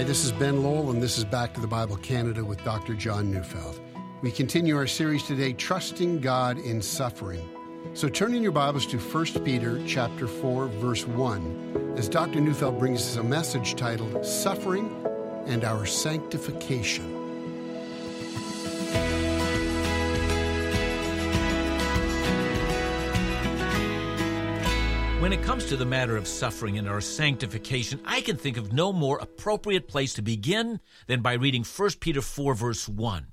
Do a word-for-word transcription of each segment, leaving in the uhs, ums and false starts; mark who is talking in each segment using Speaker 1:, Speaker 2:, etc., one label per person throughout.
Speaker 1: Hey, this is Ben Lowell, and this is Back to the Bible Canada with Doctor John Neufeld. We continue our series today, Trusting God in Suffering. So turn in your Bibles to First Peter chapter four, verse one, as Doctor Neufeld brings us a message titled, Suffering and Our Sanctification.
Speaker 2: When it comes to the matter of suffering and our sanctification, I can think of no more appropriate place to begin than by reading First Peter four, verse one.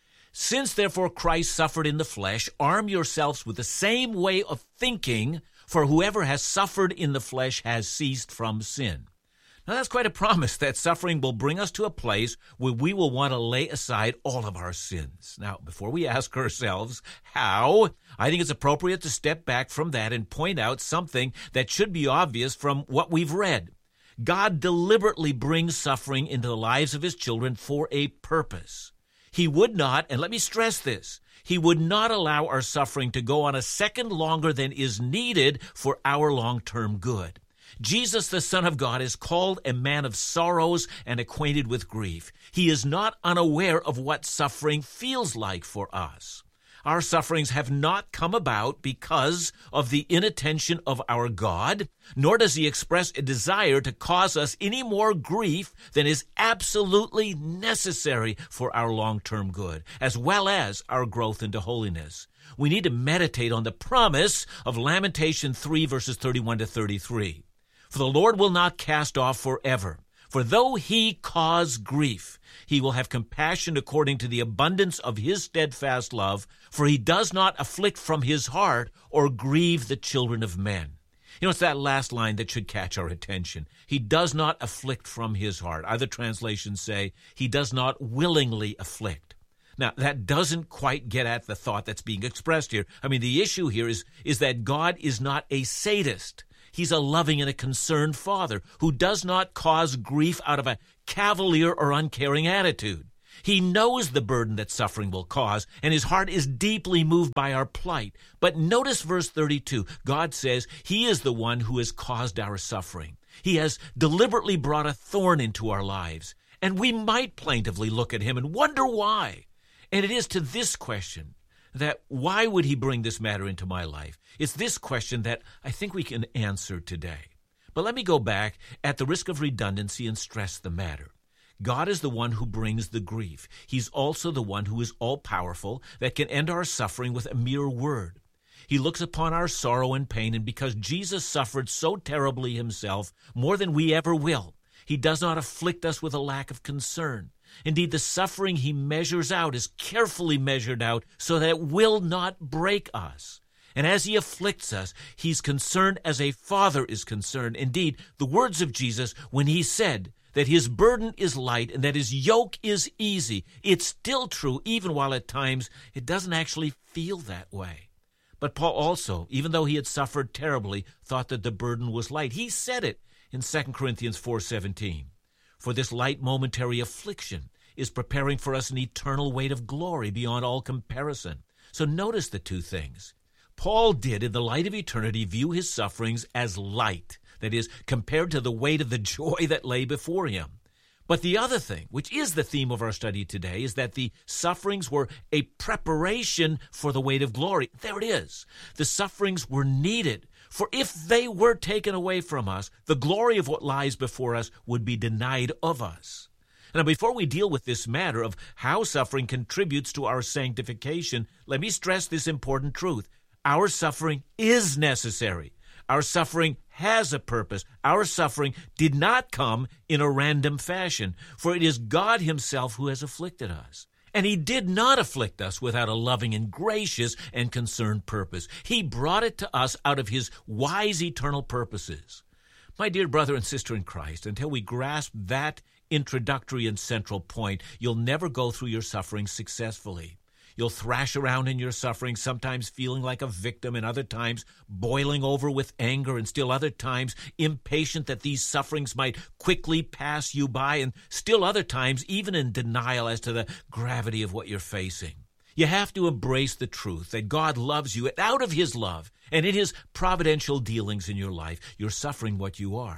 Speaker 2: Since therefore Christ suffered in the flesh, arm yourselves with the same way of thinking, for whoever has suffered in the flesh has ceased from sin. Now that's quite a promise that suffering will bring us to a place where we will want to lay aside all of our sins. Now, before we ask ourselves how, I think it's appropriate to step back from that and point out something that should be obvious from what we've read. God deliberately brings suffering into the lives of his children for a purpose. He would not, and let me stress this, he would not allow our suffering to go on a second longer than is needed for our long-term good. Jesus, the Son of God, is called a man of sorrows and acquainted with grief. He is not unaware of what suffering feels like for us. Our sufferings have not come about because of the inattention of our God, nor does he express a desire to cause us any more grief than is absolutely necessary for our long-term good, as well as our growth into holiness. We need to meditate on the promise of Lamentation three, verses thirty-one to thirty-three. For the Lord will not cast off forever. For though he cause grief, he will have compassion according to the abundance of his steadfast love, for he does not afflict from his heart or grieve the children of men. You know, it's that last line that should catch our attention. He does not afflict from his heart. Other translations say he does not willingly afflict. Now, that doesn't quite get at the thought that's being expressed here. I mean, the issue here is, is that God is not a sadist. He's a loving and a concerned father who does not cause grief out of a cavalier or uncaring attitude. He knows the burden that suffering will cause, and his heart is deeply moved by our plight. But notice verse thirty-two. God says he is the one who has caused our suffering. He has deliberately brought a thorn into our lives, and we might plaintively look at him and wonder why. And it is to this question, that why would he bring this matter into my life? It's this question that I think we can answer today. But let me go back at the risk of redundancy and stress the matter. God is the one who brings the grief. He's also the one who is all-powerful that can end our suffering with a mere word. He looks upon our sorrow and pain, and because Jesus suffered so terribly himself, more than we ever will, he does not afflict us with a lack of concern. Indeed, the suffering he measures out is carefully measured out so that it will not break us. And as he afflicts us, he's concerned as a father is concerned. Indeed, the words of Jesus, when he said that his burden is light and that his yoke is easy, it's still true, even while at times it doesn't actually feel that way. But Paul also, even though he had suffered terribly, thought that the burden was light. He said it in Second Corinthians four seventeen. For this light momentary affliction is preparing for us an eternal weight of glory beyond all comparison. So notice the two things. Paul did, in the light of eternity, view his sufferings as light, that is, compared to the weight of the joy that lay before him. But the other thing, which is the theme of our study today, is that the sufferings were a preparation for the weight of glory. There it is. The sufferings were needed. For if they were taken away from us, the glory of what lies before us would be denied of us. Now, before we deal with this matter of how suffering contributes to our sanctification, let me stress this important truth. Our suffering is necessary. Our suffering has a purpose. Our suffering did not come in a random fashion, for it is God himself who has afflicted us. And he did not afflict us without a loving and gracious and concerned purpose. He brought it to us out of his wise eternal purposes. My dear brother and sister in Christ, until we grasp that introductory and central point, you'll never go through your suffering successfully. You'll thrash around in your suffering, sometimes feeling like a victim and other times boiling over with anger and still other times impatient that these sufferings might quickly pass you by and still other times even in denial as to the gravity of what you're facing. You have to embrace the truth that God loves you, and out of his love and in his providential dealings in your life, you're suffering what you are.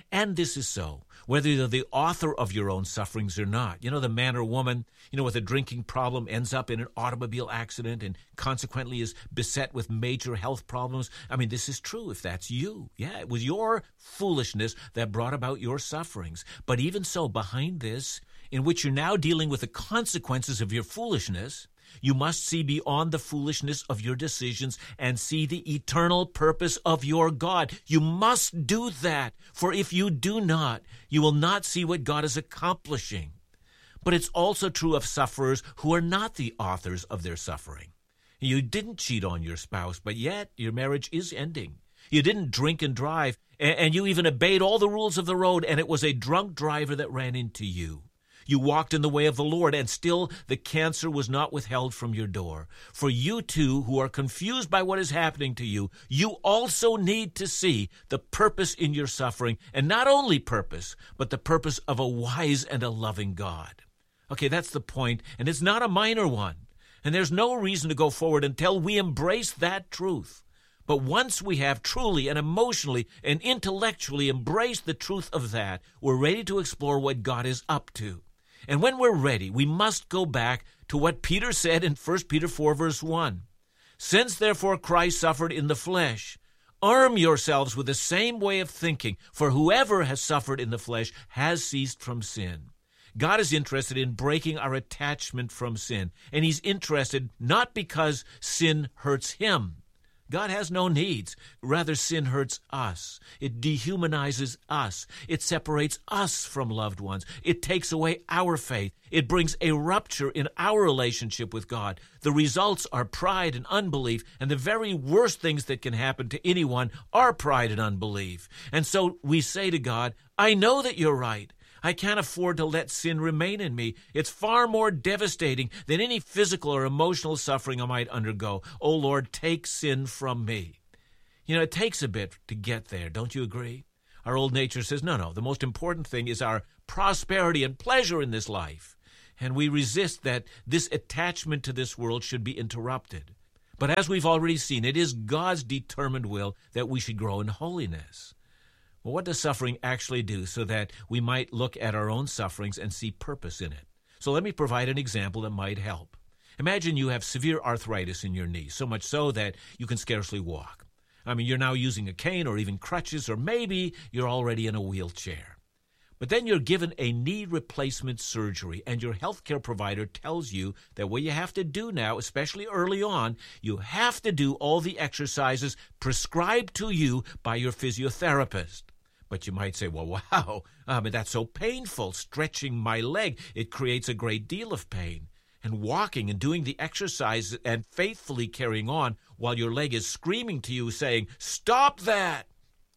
Speaker 2: And this is so, whether you're the author of your own sufferings or not. You know, the man or woman, you know, with a drinking problem ends up in an automobile accident and consequently is beset with major health problems. I mean, this is true if that's you. Yeah, it was your foolishness that brought about your sufferings. But even so, behind this, in which you're now dealing with the consequences of your foolishness, you must see beyond the foolishness of your decisions and see the eternal purpose of your God. You must do that, for if you do not, you will not see what God is accomplishing. But it's also true of sufferers who are not the authors of their suffering. You didn't cheat on your spouse, but yet your marriage is ending. You didn't drink and drive, and you even obeyed all the rules of the road, and it was a drunk driver that ran into you. You walked in the way of the Lord, and still the cancer was not withheld from your door. For you too, who are confused by what is happening to you, you also need to see the purpose in your suffering, and not only purpose, but the purpose of a wise and a loving God. Okay, that's the point, and it's not a minor one. And there's no reason to go forward until we embrace that truth. But once we have truly and emotionally and intellectually embraced the truth of that, we're ready to explore what God is up to. And when we're ready, we must go back to what Peter said in First Peter four, verse one. Since therefore Christ suffered in the flesh, arm yourselves with the same way of thinking, for whoever has suffered in the flesh has ceased from sin. God is interested in breaking our attachment from sin, and he's interested not because sin hurts him. God has no needs. Rather, sin hurts us. It dehumanizes us. It separates us from loved ones. It takes away our faith. It brings a rupture in our relationship with God. The results are pride and unbelief, and the very worst things that can happen to anyone are pride and unbelief. And so we say to God, I know that you're right. I can't afford to let sin remain in me. It's far more devastating than any physical or emotional suffering I might undergo. Oh, Lord, take sin from me. You know, it takes a bit to get there, don't you agree? Our old nature says, no, no, the most important thing is our prosperity and pleasure in this life. And we resist that this attachment to this world should be interrupted. But as we've already seen, it is God's determined will that we should grow in holiness. Well, what does suffering actually do so that we might look at our own sufferings and see purpose in it? So let me provide an example that might help. Imagine you have severe arthritis in your knee, so much so that you can scarcely walk. I mean, you're now using a cane or even crutches, or maybe you're already in a wheelchair. But then you're given a knee replacement surgery, and your healthcare provider tells you that what you have to do now, especially early on, you have to do all the exercises prescribed to you by your physiotherapist. But you might say, well, wow, I mean, that's so painful. Stretching my leg, it creates a great deal of pain. And walking and doing the exercise and faithfully carrying on while your leg is screaming to you saying, stop that.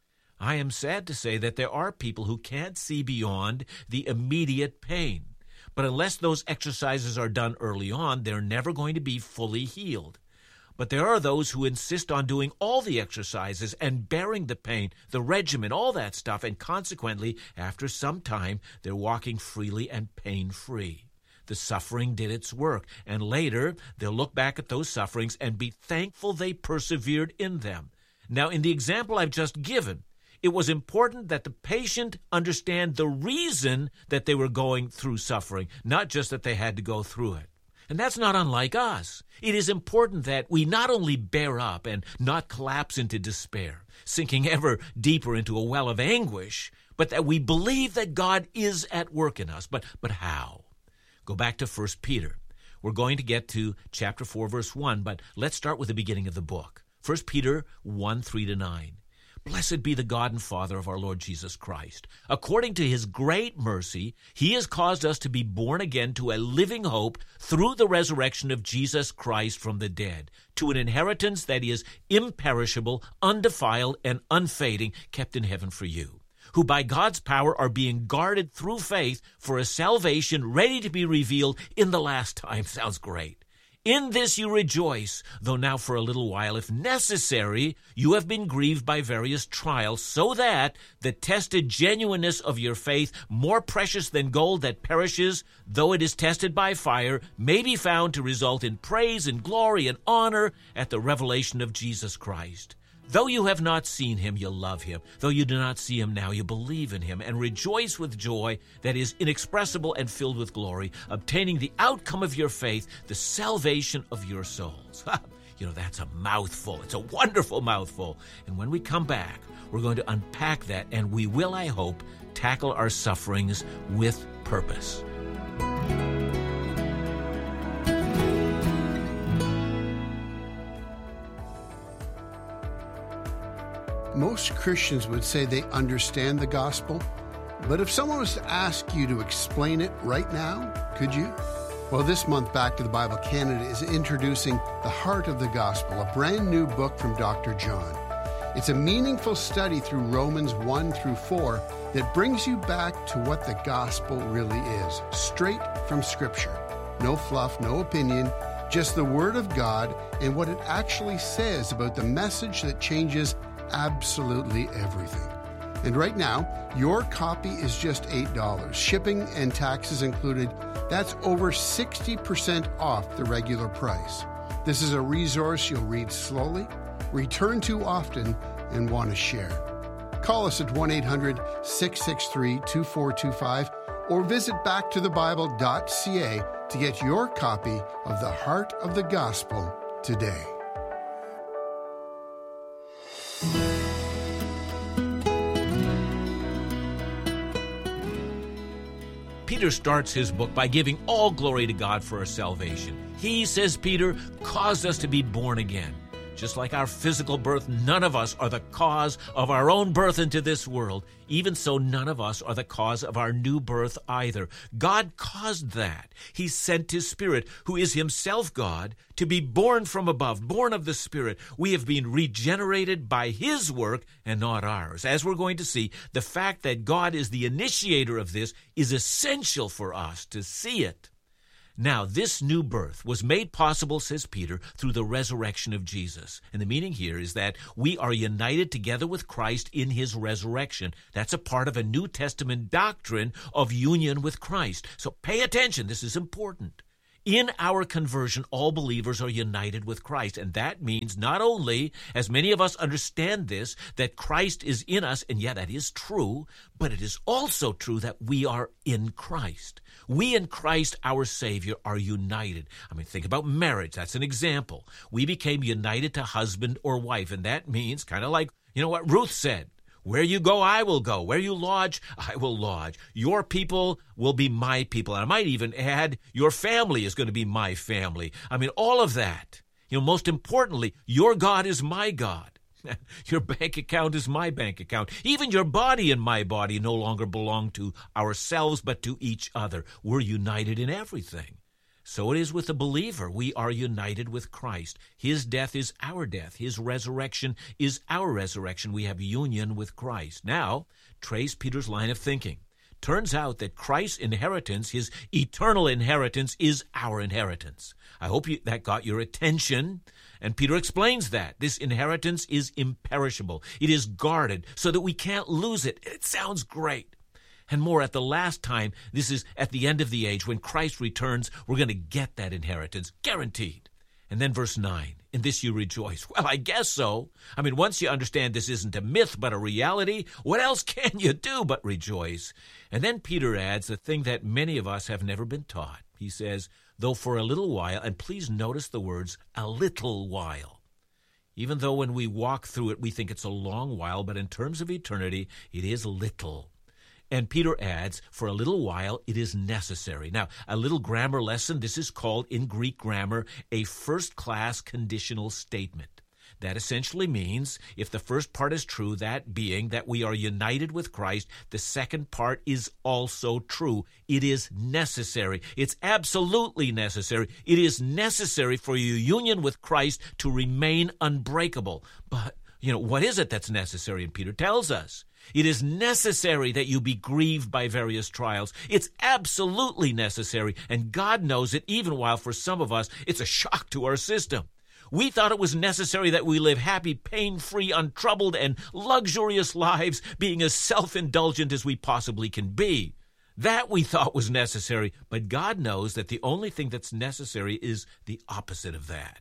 Speaker 2: I am sad to say that there are people who can't see beyond the immediate pain. But unless those exercises are done early on, they're never going to be fully healed. But there are those who insist on doing all the exercises and bearing the pain, the regimen, all that stuff, and consequently, after some time, they're walking freely and pain-free. The suffering did its work, and later they'll look back at those sufferings and be thankful they persevered in them. Now, in the example I've just given, it was important that the patient understand the reason that they were going through suffering, not just that they had to go through it. And that's not unlike us. It is important that we not only bear up and not collapse into despair, sinking ever deeper into a well of anguish, but that we believe that God is at work in us. But, but how? Go back to First Peter. We're going to get to chapter four, verse one, but let's start with the beginning of the book. First Peter one, three to nine. Blessed be the God and Father of our Lord Jesus Christ. According to his great mercy, he has caused us to be born again to a living hope through the resurrection of Jesus Christ from the dead, to an inheritance that is imperishable, undefiled, and unfading, kept in heaven for you, who by God's power are being guarded through faith for a salvation ready to be revealed in the last time. Sounds great. In this you rejoice, though now for a little while, if necessary, you have been grieved by various trials, so that the tested genuineness of your faith, more precious than gold that perishes, though it is tested by fire, may be found to result in praise and glory and honor at the revelation of Jesus Christ. Though you have not seen him, you love him. Though you do not see him now, you believe in him and rejoice with joy that is inexpressible and filled with glory, obtaining the outcome of your faith, the salvation of your souls. You know, that's a mouthful. It's a wonderful mouthful. And when we come back, we're going to unpack that, and we will, I hope, tackle our sufferings with purpose.
Speaker 1: Most Christians would say they understand the gospel, but if someone was to ask you to explain it right now, could you? Well, this month, Back to the Bible Canada is introducing The Heart of the Gospel, a brand new book from Doctor John. It's a meaningful study through Romans one through four that brings you back to what the gospel really is, straight from Scripture. No fluff, no opinion, just the Word of God and what it actually says about the message that changes absolutely everything. And right now, your copy is just eight dollars. Shipping and taxes included. That's over sixty percent off the regular price. This is a resource you'll read slowly, return to often, and want to share. Call us at one eight hundred, six six three, two four two five or visit back to the bible dot c a to get your copy of The Heart of the Gospel today.
Speaker 2: Peter starts his book by giving all glory to God for our salvation. He, says Peter, caused us to be born again. Just like our physical birth, none of us are the cause of our own birth into this world. Even so, none of us are the cause of our new birth either. God caused that. He sent His Spirit, who is Himself God, to be born from above, born of the Spirit. We have been regenerated by His work and not ours. As we're going to see, the fact that God is the initiator of this is essential for us to see it. Now, this new birth was made possible, says Peter, through the resurrection of Jesus. And the meaning here is that we are united together with Christ in His resurrection. That's a part of a New Testament doctrine of union with Christ. So pay attention. This is important. In our conversion, all believers are united with Christ. And that means not only, as many of us understand this, that Christ is in us, and yeah, that is true, but it is also true that we are in Christ. We in Christ, our Savior, are united. I mean, think about marriage. That's an example. We became united to husband or wife, and that means kind of like, you know what Ruth said, where you go, I will go. Where you lodge, I will lodge. Your people will be my people. And I might even add, your family is going to be my family. I mean, all of that. You know, most importantly, your God is my God. Your bank account is my bank account. Even your body and my body no longer belong to ourselves, but to each other. We're united in everything. So it is with the believer. We are united with Christ. His death is our death. His resurrection is our resurrection. We have union with Christ. Now, trace Peter's line of thinking. Turns out that Christ's inheritance, His eternal inheritance, is our inheritance. I hope you, that got your attention. And Peter explains that. This inheritance is imperishable. It is guarded so that we can't lose it. It sounds great. And more at the last time, this is at the end of the age, when Christ returns, we're going to get that inheritance, guaranteed. And then verse nine, in this you rejoice. Well, I guess so. I mean, once you understand this isn't a myth but a reality, what else can you do but rejoice? And then Peter adds the thing that many of us have never been taught. He says, though for a little while, and please notice the words, a little while. Even though when we walk through it, we think it's a long while, but in terms of eternity, it is little. And Peter adds, for a little while, it is necessary. Now, a little grammar lesson, this is called in Greek grammar a first-class conditional statement. That essentially means, if the first part is true, that being that we are united with Christ, the second part is also true. It is necessary. It's absolutely necessary. It is necessary for your union with Christ to remain unbreakable. But, you know, what is it that's necessary? And Peter tells us. It is necessary that you be grieved by various trials. It's absolutely necessary, and God knows it, even while for some of us it's a shock to our system. We thought it was necessary that we live happy, pain-free, untroubled, and luxurious lives, being as self-indulgent as we possibly can be. That we thought was necessary, but God knows that the only thing that's necessary is the opposite of that.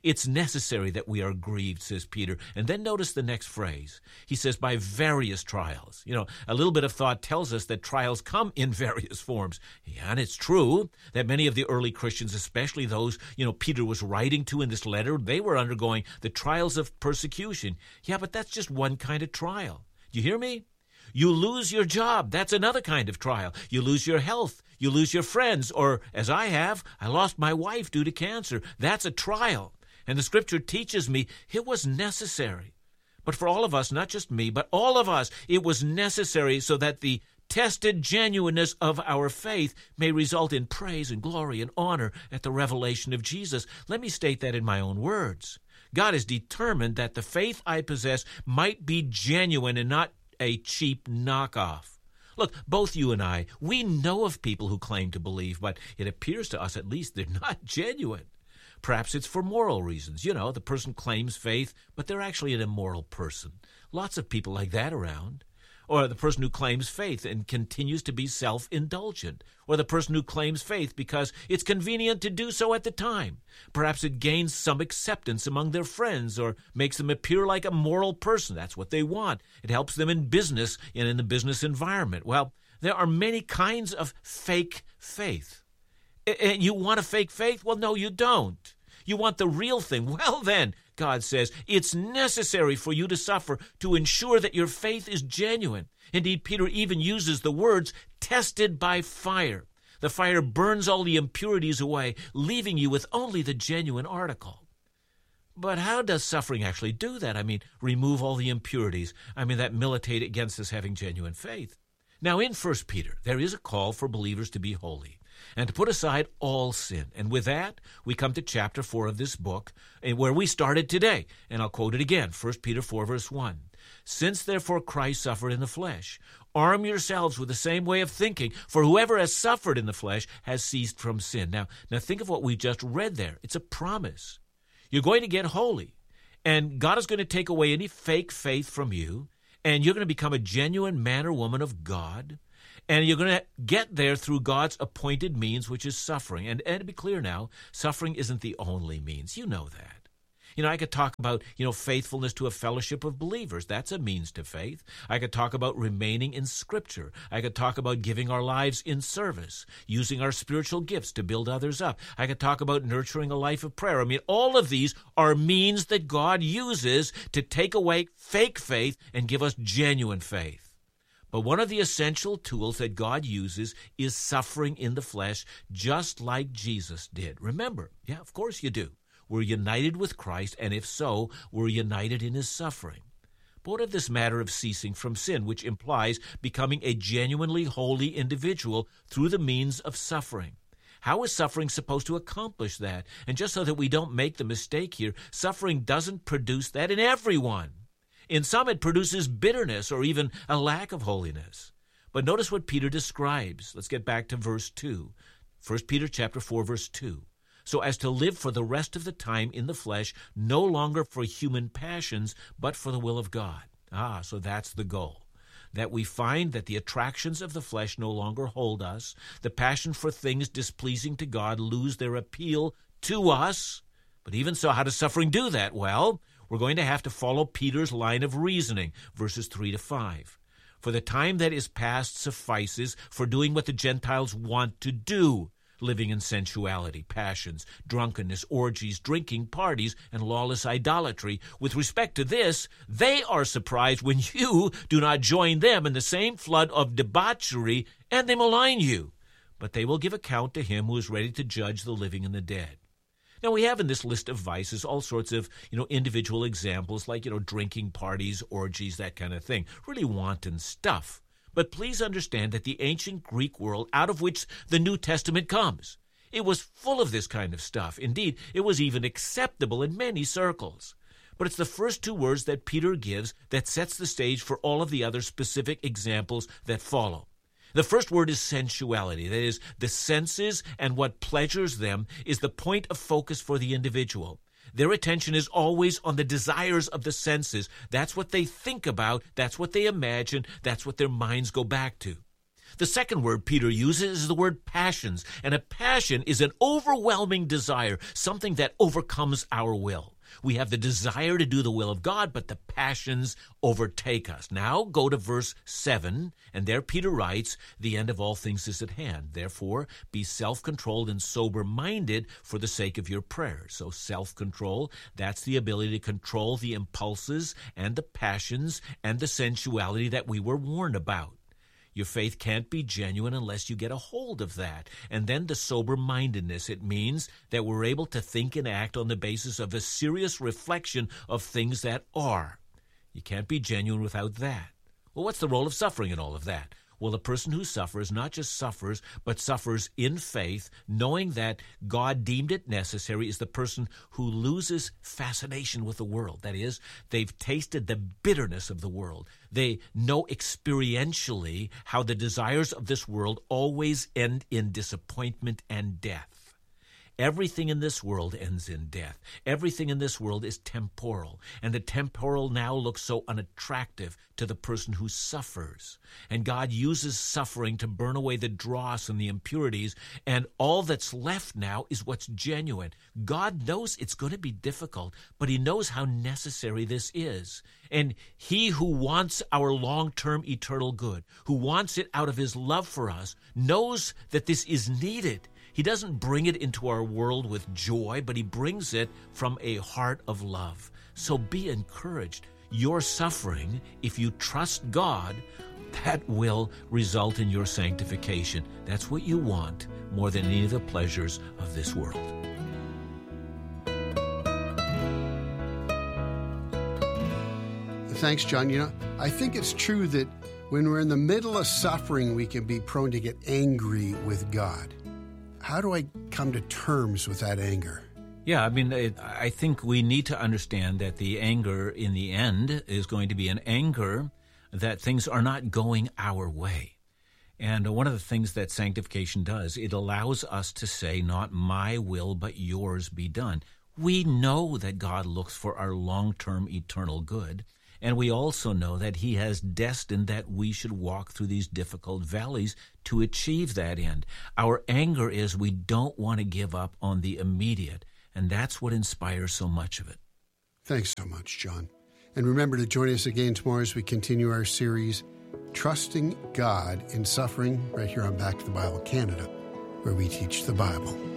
Speaker 2: It's necessary that we are grieved, says Peter. And then notice the next phrase. He says, by various trials. You know, a little bit of thought tells us that trials come in various forms. Yeah, and it's true that many of the early Christians, especially those, you know, Peter was writing to in this letter, they were undergoing the trials of persecution. Yeah, but that's just one kind of trial. Do you hear me? You lose your job. That's another kind of trial. You lose your health. You lose your friends. Or, as I have, I lost my wife due to cancer. That's a trial. And the Scripture teaches me it was necessary. But for all of us, not just me, but all of us, it was necessary so that the tested genuineness of our faith may result in praise and glory and honor at the revelation of Jesus. Let me state that in my own words. God is determined that the faith I possess might be genuine and not a cheap knockoff. Look, both you and I, we know of people who claim to believe, but it appears to us at least they're not genuine. Perhaps it's for moral reasons. You know, the person claims faith, but they're actually an immoral person. Lots of people like that around. Or the person who claims faith and continues to be self-indulgent. Or the person who claims faith because it's convenient to do so at the time. Perhaps it gains some acceptance among their friends or makes them appear like a moral person. That's what they want. It helps them in business and in the business environment. Well, there are many kinds of fake faith. And you want a fake faith? Well, no, you don't. You want the real thing. Well, then, God says, it's necessary for you to suffer to ensure that your faith is genuine. Indeed, Peter even uses the words, tested by fire. The fire burns all the impurities away, leaving you with only the genuine article. But how does suffering actually do that? I mean, remove all the impurities. I mean, that militate against us having genuine faith. Now, in First Peter, there is a call for believers to be holy and to put aside all sin. And with that, we come to chapter four of this book, where we started today. And I'll quote it again, First Peter four, verse one. Since therefore Christ suffered in the flesh, arm yourselves with the same way of thinking, for whoever has suffered in the flesh has ceased from sin. Now, now think of what we just read there. It's a promise. You're going to get holy, and God is going to take away any fake faith from you, and you're going to become a genuine man or woman of God. And you're going to get there through God's appointed means, which is suffering. And, and to be clear now, suffering isn't the only means. You know that. You know, I could talk about, you know, faithfulness to a fellowship of believers. That's a means to faith. I could talk about remaining in Scripture. I could talk about giving our lives in service, using our spiritual gifts to build others up. I could talk about nurturing a life of prayer. I mean, all of these are means that God uses to take away fake faith and give us genuine faith. But one of the essential tools that God uses is suffering in the flesh, just like Jesus did. Remember, yeah, of course you do. We're united with Christ, and if so, we're united in his suffering. But what of this matter of ceasing from sin, which implies becoming a genuinely holy individual through the means of suffering? How is suffering supposed to accomplish that? And just so that we don't make the mistake here, suffering doesn't produce that in everyone. In some, it produces bitterness or even a lack of holiness. But notice what Peter describes. Let's get back to verse two. First Peter chapter four, verse two. So as to live for the rest of the time in the flesh, no longer for human passions, but for the will of God. Ah, so that's the goal. That we find that the attractions of the flesh no longer hold us. The passion for things displeasing to God lose their appeal to us. But even so, how does suffering do that? Well, we're going to have to follow Peter's line of reasoning, verses three to five. For the time that is past suffices for doing what the Gentiles want to do, living in sensuality, passions, drunkenness, orgies, drinking, parties, and lawless idolatry. With respect to this, they are surprised when you do not join them in the same flood of debauchery, and they malign you. But they will give account to him who is ready to judge the living and the dead. Now, we have in this list of vices all sorts of, you know, individual examples like, you know, drinking, parties, orgies, that kind of thing. Really wanton stuff. But please understand that the ancient Greek world out of which the New Testament comes, it was full of this kind of stuff. Indeed, it was even acceptable in many circles. But it's the first two words that Peter gives that sets the stage for all of the other specific examples that follow. The first word is sensuality. That is, the senses and what pleasures them is the point of focus for the individual. Their attention is always on the desires of the senses. That's what they think about. That's what they imagine. That's what their minds go back to. The second word Peter uses is the word passions, and a passion is an overwhelming desire, something that overcomes our will. We have the desire to do the will of God, but the passions overtake us. Now go to verse seven, and there Peter writes, "The end of all things is at hand. Therefore, be self-controlled and sober-minded for the sake of your prayers." So self-control, that's the ability to control the impulses and the passions and the sensuality that we were warned about. Your faith can't be genuine unless you get a hold of that. And then the sober-mindedness. It means that we're able to think and act on the basis of a serious reflection of things that are. You can't be genuine without that. Well, what's the role of suffering in all of that? Well, the person who suffers not just suffers, but suffers in faith, knowing that God deemed it necessary, is the person who loses fascination with the world. That is, they've tasted the bitterness of the world. They know experientially how the desires of this world always end in disappointment and death. Everything in this world ends in death. Everything in this world is temporal, and the temporal now looks so unattractive to the person who suffers. And God uses suffering to burn away the dross and the impurities, and all that's left now is what's genuine. God knows it's going to be difficult, but he knows how necessary this is. And he who wants our long-term eternal good, who wants it out of his love for us, knows that this is needed. He doesn't bring it into our world with joy, but he brings it from a heart of love. So be encouraged. Your suffering, if you trust God, that will result in your sanctification. That's what you want more than any of the pleasures of this world.
Speaker 1: Thanks, John. You know, I think it's true that when we're in the middle of suffering, we can be prone to get angry with God. How do I come to terms with that anger?
Speaker 2: Yeah, I mean, it, I think we need to understand that the anger in the end is going to be an anger that things are not going our way. And one of the things that sanctification does, it allows us to say, not my will, but yours be done. We know that God looks for our long-term eternal good. And we also know that he has destined that we should walk through these difficult valleys to achieve that end. Our anger is we don't want to give up on the immediate, and that's what inspires so much of it.
Speaker 1: Thanks so much, John. And remember to join us again tomorrow as we continue our series, Trusting God in Suffering, right here on Back to the Bible Canada, where we teach the Bible.